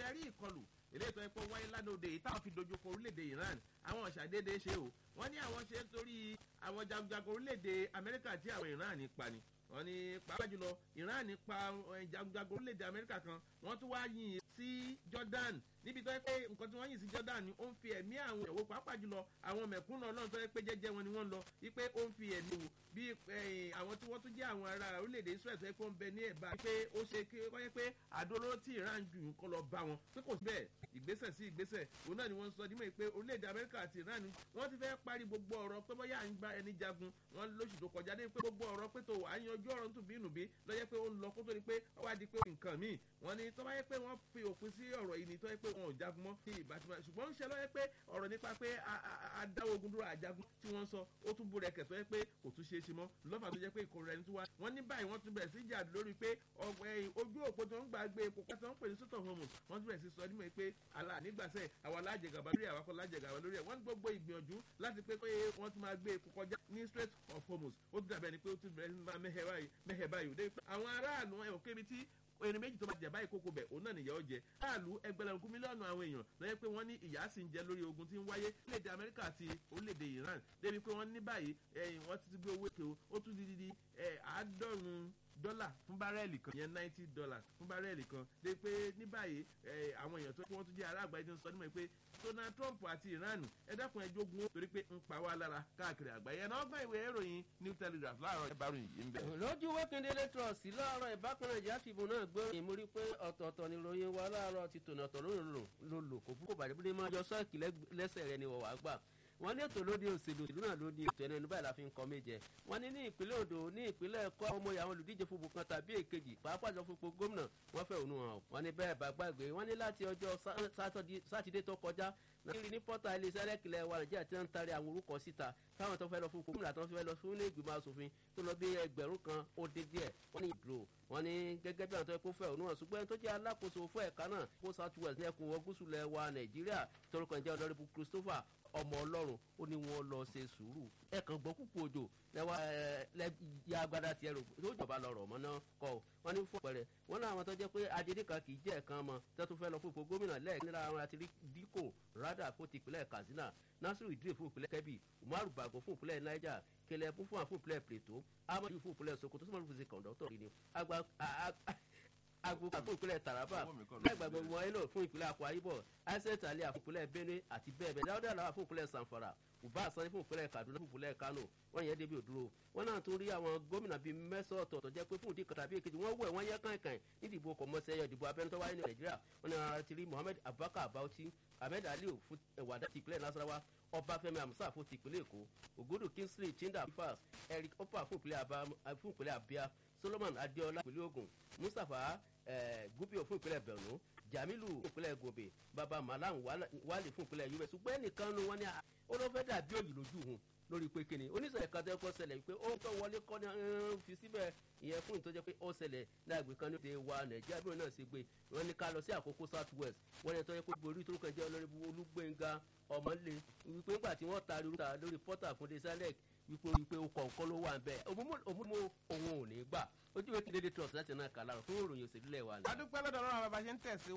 ṣe rí ìkọlù eléyìí tó yẹ pé wáyé lánàá èyí táwọn fi dojú kọ orílẹ̀-èdè Iran àwọn ṣàdédé ṣe o wọ́n ní àwọn ṣe torí àwọn jagunjagun orílẹ̀-èdè Amẹ́ríkà tí àwọn Iran pa ni wọ́n ní pàápàá jùlọ Iran pa jagunjagun orílẹ̀-èdè Amẹ́ríkà kan wọ́n tún wá yìn sí Jordan níbi tó yẹ pé nǹkan tí wọ́n yìn sí Jordan ni ó ń fi ẹ̀mí àwọn ìyàwó pàápàá jùlọ àwọn mẹ̀kúnnù Ọlọ́run tó yẹ pé jẹ́jẹ́ wọn ni wọ́n lọ wípé ó ń fi ẹ̀mí wò bí àwọn tí wọ́n tún jẹ́ àwọn ará orílẹ̀-èdè Israel tó yẹ pé ó ń bẹ ní ẹ̀bá pé ó ṣe kí wọ́n yẹ pé àdólóró tí Iran jù ń kọ́ lọ bá wọn pé kò sí bẹ́ẹ̀ ìgbésẹ̀ sí ìgbésẹ̀ òun náà ni wọ́n sọ dímọ̀ pé orílẹ̀-èdè Amẹ́ríkà àti Iran wọ́n ti fẹ́ parí gbogbo ọ̀rọ̀ pé bóyá à ń gba ẹni jagun wọn lóṣù tó kọjá dé pé gbogbo ọ̀rọ̀ pé tó à ń yanjú ọ̀rọ̀ tó bínú bí lọ́jẹ́ pé ó ń lọ kó tó di pé ó wá di pé nǹkan míì wọ́n ní tó bá yẹ pé wọ́n fi òpin sí ọ̀rọ̀ yìí ni tó yẹ pé wọn ò jagun mọ́ ní ìbátan ṣùgbọ́n ń ṣe lọ́yẹ́ pé ọ̀rọ̀ nípa pé adáwọ̀ ogun dúró àjagun tí wọ́n sọ ó tún búrẹ̀ kẹ̀ tó yẹ pé kò tún ṣe é ṣe mọ́ lọ́fà tó jẹ́ pé ìkórè ẹni tó wá wọ́n ní báyìí wọ́n tún bẹ̀rẹ̀ sí jà lórí pé ojú òpó tó ń gbàgbé epo pátá ń pè ní sọ́tọ̀ hormones wọ́n tún bẹ̀rẹ̀ sí sọ nímọ̀ pé àlà nígbàsẹ̀ àwa lájẹgàba lórí àwa kọ́ lájẹgàba lórí ẹ̀ wọ́n ní gbogbo ìgbìyànjú láti pé wọ́n tún máa gbé epo kọjá ní Strait of Hormuz ó tún dàbẹ̀ ni pé ó tún bẹ̀rẹ̀ sí máa mẹ́hẹ̀ báyìí àwọn aráàlú ẹ̀ ò kébi tí ẹni méjì tó bá jẹ báyìí kókó bẹ̀ òun náà nìyà ó jẹ aráàlú ẹgbẹ̀lẹ́gùn mílíọ̀nù àwọn èèyàn lọ́yẹ́ pé wọ́n ní ìyà sì ń jẹ lórí ogun tí ń wáyé orílẹ̀-èdè Amẹ́ríkà àti orílẹ̀-èdè Iran débi pé wọ́n ní báyìí wọ́n ti gbé owó èké ó tún di $50 fún bárẹ́ẹ̀lì kan yẹn $90 fún bárẹ́ẹ̀lì kan dé pé ní báyìí àwọn èèyàn tó wọ́n tún jẹ́ ará àgbáyé tó ń sọ nímọ̀ pé Donald Trump àti Iran ẹ dákun ẹ jogun torí pé ń pa wá lára káàkiri àgbáyé ẹ̀nà ọgbọ́n ìwé ìròyìn New Telegraph láàárọ̀ ẹ̀bárùn yìí ń bẹ̀. lójú wákìndélé trust láàárọ̀ ìbákan Nàìjíríà Tribune náà gbé ìmú rí pé ọ̀tọ̀ọ̀tọ̀ ni ròyìn wa láàárọ̀ ti tònà ọ̀tọ̀ ló kò fún kò bàjẹ́ bí máa jọ sọ́ọ̀kì lẹ́sẹ̀ rẹ ni wọ́n wá gbà wọ́n ní ètò lóde òṣèlú ìlú náà lóde ètò ẹnu báyìí la fi ń kọ́ méje wọ́n ní ìpínlẹ̀ Ondo ní ìpínlẹ̀ Èkó àwọn ọmọ ìyàwó olùdíje fún bùkan tàbí èkejì pàápàá jọ fún ipò gómìnà wọ́n fẹ́ òun hàn wọ́n ní bẹ́ẹ̀ bá gbàgbé wọ́n ní láti ọjọ́ sátidé tó kọjá nàìjíríà ní pọ́tà iléeṣẹ́ ẹlẹ́kìlẹ̀ wa Nàìjíríà tí wọ́n ń tarí àwọn orúkọ síta táwọn tó fẹ́ lọ fún gómìnà tó fẹ́ lọ fún ilé ìgbìmọ̀ asòfin tó lọ bí 1,000 kan ó dín díẹ̀ wọ́n ní ìdúró wọ́n ní gẹ́gẹ́ bí àwọn tó yẹ kó fẹ́ òun hàn ṣùgbọ́n tó jẹ́ alákòóso fún ẹ̀ka náà kó South West ní ẹkùn gúúsù lẹ̀ wa Nàìjíríà torúkọ ìjẹ́ ọ̀dọ́rẹ́bù Christopher ọmọ Ọlọ́run ó ní wọn lọ ṣe sùúrù ẹ̀kan gbọ́ púpọ̀ òjò lẹ́wà ya agbada tiẹ̀ rò tó jọba lọ́rọ̀ ọmọ náà kọ́ ọ wọ́n ní fún ọ̀pẹ̀rẹ̀ wọ́n láwọn tó jẹ́ pé adédè kan kì í jẹ́ ẹ̀kan mọ́ tó tún fẹ́ lọ fún ipò gómìnà lẹ́ẹ̀kí nílá àwọn àti díkò rádà fún ìpínlẹ̀ Katsina Nasiru Idris fún ìpínlẹ̀ Kebbi Umaru Bago fún ìpínlẹ̀ Niger Kẹlẹ fún ìpínlẹ̀ Plateau Ahmadu fún ìpínlẹ̀ Sokoto Sọmọlú fi ṣe kọ̀ǹdọ́tọ̀ rí ni agbóka fún ìpínlẹ̀ Taraba lágbàgbọ́ wọn ẹlò fún ìpínlẹ̀ Akwa Ibom Isaac Ali fún ìpínlẹ̀ Benue àti bẹ́ẹ̀ bẹ́ẹ̀ Dáúdà Lawal fún ìpínlẹ̀ Zamfara Uba Sani fún ìpínlẹ̀ Kaduna fún ìpínlẹ̀ Kano wọ́n yẹn débi òdúró wọ́n náà tún rí àwọn gómìnà bíi mẹ́sàn-án ọ̀tọ̀ọ̀tọ̀ jẹ́ pé fún ìdí kan tàbí èkejì wọ́n wẹ̀ wọ́n yẹ kànkàn nídìbò kọ̀mọ́sẹ́yọ ìdìbò abẹ́nú tó wáyé ní Nàìjíríà wọ́n náà ti rí Muhammed Abubakar Bauchi Ahmed Aliu fún Wada ti ìpínlẹ̀ Nasarawa Ọbáfẹ́mi Amusa fún ti ìpínlẹ̀ Èkó Ogodo Kingsley Chinda Fas Eric Opa fún ìpínlẹ̀ Abia Solomon Adeola ìpínlẹ̀ Ògùn Mustapha Gubio fún ìpínlẹ̀ Borno Jamilu fún ìpínlẹ̀ Gombe Baba Malam Wali fún ìpínlẹ̀ US ṣùgbọ́n ẹnìkan nu wọn ni olófẹ́ dàbí òyìn lójú hun lórí pé kíni oníṣẹ̀lẹ̀ kan tẹ́ kọ́ ṣẹlẹ̀ pé ó tó wọlé kọ́ ní fi síbẹ̀ ìyẹn fún ìtọ́jẹ́ pé ó ṣẹlẹ̀ láàgbé kan ní òde wa Nàìjíríà bí wọn náà ṣe gbé wọn ní ká lọ sí àkókò South West wọn ní ìtọ́jẹ́ pé borí tó kàn jẹ́ Ọlọ́rẹ́bù Olúgbénga Ọmọlé wípé nígbà tí wọ́n taari orúkọ lórí pọ́tà fún desalec wípé ó kọ̀ọ̀kan ló wà ń bẹ̀ òmùmú òun ò ní gbà ojú ìwé Kíndélé Trust láti náà kà lára fún ìròyìn òṣèlú lẹ̀ wà ní. adúpẹ́ lọ́dọ̀ Ọlọ́run bàbá ṣe ń tẹ̀sí